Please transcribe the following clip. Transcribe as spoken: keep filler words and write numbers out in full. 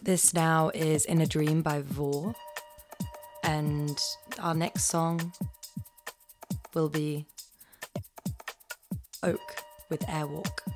This now is In a Dream by Vor. And our next song will be Oak with Airwalk.